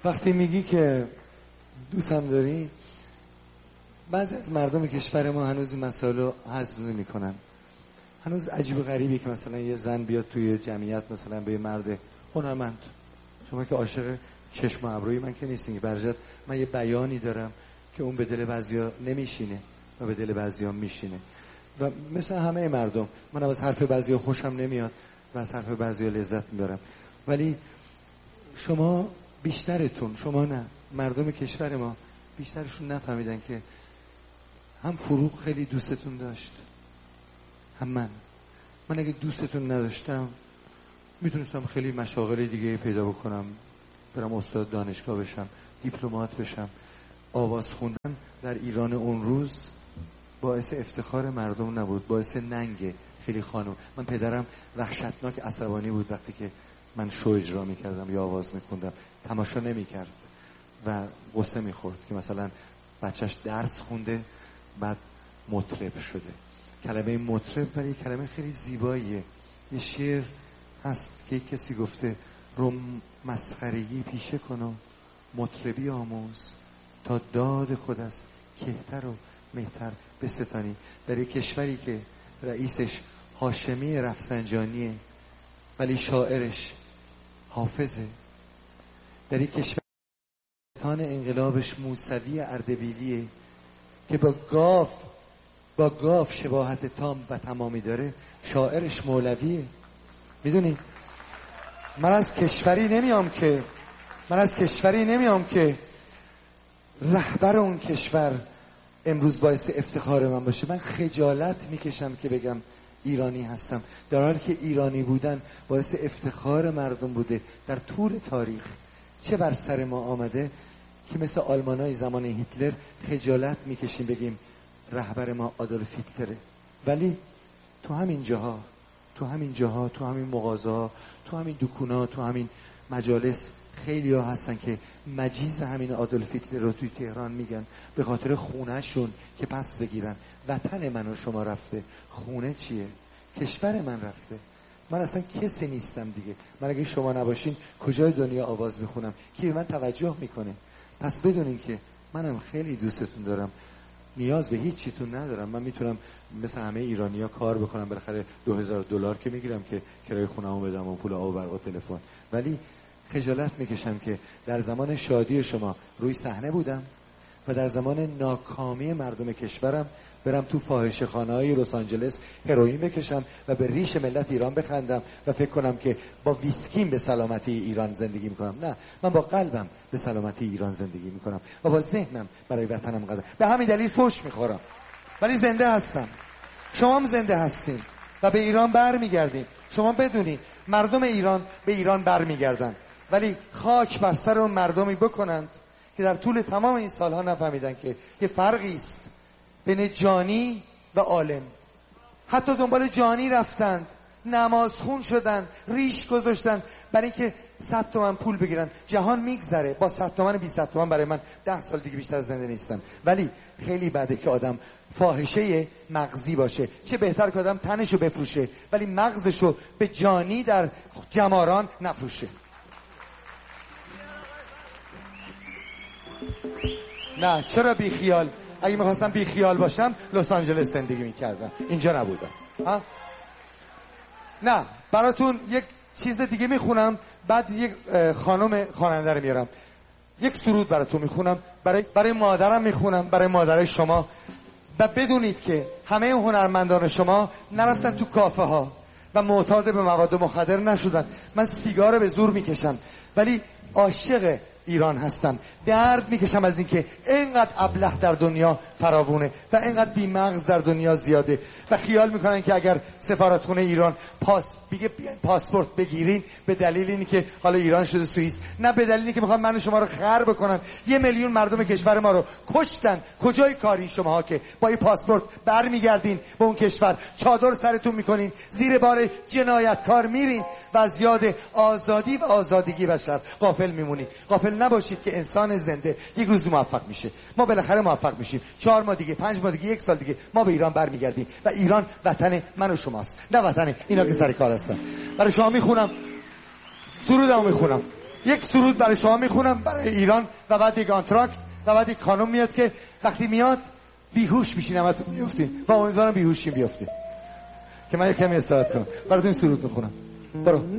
وقتی میگی که دوستم داری، بعضی از مردم کشور ما هنوز این مسائل رو حذف نمی‌کنن. هنوز عجیب و غریبی که مثلا یه زن بیاد توی جمعیت مثلا به یه مرد هنرمند، شما که عاشق چشم و ابروی من که نیستین، برجت من یه بیانی دارم که اون به دل بعضیا نمیشینه و به دل بعضیا میشینه و مثل همه مردم من از حرف بعضیا خوشم نمیاد و از حرف بعضیا لذت میبرم، ولی شما بیشترتون، شما نه، مردم کشور ما بیشترشون نفهمیدن که هم فروغ خیلی دوستتون داشت، هم من اگه دوستتون نداشتم میتونستم خیلی مشاغل دیگه پیدا بکنم، برم استاد دانشگاه بشم، دیپلمات بشم. آواز خوندن در ایران اون روز باعث افتخار مردم نبود، باعث ننگ خیلی خانم. من پدرم وحشتناک عصبانی بود وقتی که من شو اجرا میکردم یا آواز میخوندم، تماشا نمیکرد و غصه میخورد که مثلا بچهش درس خونده بعد مطرب شده. کلمه مطرب ولی کلمه خیلی زیباییه. یه شعر هست که کسی گفته رو مسخرگی پیشه کن و مطربی آموز تا داد خود است کهتر و مهتر بستانی. در یک کشوری که رئیسش هاشمی رفسنجانیه ولی شاعرش حافظه، در یک کشور تان انقلابش موسوی اردبیلیه که با گاف شباهت تام و تمامی داره، شاعرش مولویه. میدونی من از کشوری نمیام که رهبر اون کشور امروز باعث افتخار من باشه. من خجالت میکشم که بگم ایرانی هستم، در حالی که ایرانی بودن باعث افتخار مردم بوده در طول تاریخ. چه بر سر ما آمده که مثل آلمانای زمان هیتلر خجالت میکشیم بگیم رهبر ما آدولف هیتلره. ولی تو همین جاها، تو همین مغازه‌ها، تو همین دکونا، تو همین مجالس خیلی ها هستن که مجیز همین آدولف هیتلر رو توی تهران میگن به خاطر خونه شون که پس بگیرن. وطن من و شما رفته، خونه چیه؟ کشور من رفته. من اصلا کسی نیستم دیگه. من اگه شما نباشین کجای دنیا آواز میخونم؟ کی به من توجه میکنه؟ پس بدونین که منم خیلی دوستتون دارم، نیاز به هیچ چیتون ندارم. من میتونم مثل همه ایرانی‌ها کار بکنم، بالاخره $2000 که میگیرم که کرایه خونه‌مو بدم و پول آب و برق و تلفن، ولی خجالت میکشم که در زمان شادی شما روی صحنه بودم و در زمان ناکامی مردم کشورم برم تو فاحشه‌خانه‌های لس آنجلس هروئین بکشم و به ریش ملت ایران بخندم و فکر کنم که با ویسکیم به سلامتی ایران زندگی میکنم. نه، من با قلبم به سلامتی ایران زندگی میکنم و با ذهنم برای وطنم قدم. به همین دلیل فحش میخورم ولی زنده هستم. شما هم زنده هستین و به ایران برمیگردین. شما بدونین مردم ایران به ایران برمیگردن، ولی خاک بر سر اون مردمی بکنند که در طول تمام این سالها نفهمیدن که یه فرقی است بین جانی و عالم. حتی دنبال جانی رفتند، نمازخون شدن، ریش گذاشتن برای اینکه 100 تومن پول بگیرن. جهان میگذره، با 100 تومن 20 تومن برای من 10 سال دیگه بیشتر زنده نیستم. ولی خیلی بده که آدم فاحشه مغزی باشه. چه بهتر که آدم تنشو بفروشه ولی مغزشو به جانی در جماران نفروشه. نه، چرا بی خیال؟ اگه میخواستم بی خیال باشم لس آنجلس زندگی میکردم، اینجا نبودم. ها؟ نه، براتون یک چیز دیگه میخونم، بعد یک خانم خواننده رو میارم، یک سرود براتون میخونم، برای مادرم میخونم، برای مادرای شما. و بدونید که همه هنرمندان شما نرفتن تو کافه ها و معتاد به مواد مخدر نشدن. من سیگار به زور میکشم ولی عاشق ایران هستم. درد میکشم از اینکه اینقدر ابله در دنیا فراوونه و اینقدر بی‌مغز در دنیا زیاده و خیال میکنن که اگر سفارتخونه ایران پاسپورت بگیرین به دلیل اینی که حالا ایران شده سوئیس، نه، به دلیلی که میخوان من شما رو خر بکنن. 1 میلیون مردم کشور ما رو کشتن. کجای کاری شماها که با این پاسپورت برمیگردین به اون کشور، چادر سرتون میکنین، زیر بار جنایتکار میرین و از یاد آزادی و آزادگی بشر غافل میمونید. غافل نباشید که انسان زنده یک روز موفق میشه. ما بالاخره موفق میشیم. 4 ماه دیگه، 5 ماه دیگه، 1 سال دیگه ما به ایران برمیگردیم و ایران وطن من و شماست، نه وطن اینا که سر کار هستن. برای شما میخونم، سرودمو میخونم. یک سرود برای شما میخونم برای ایران و بعد یک آنتراکت و بعد یک خانم میاد که وقتی میاد بیهوش میشین، همتون میافتین و امیدوارم بیهوشین بیافتین که من یک کمی استراحت کنم. براتون سرود میخونم. برو.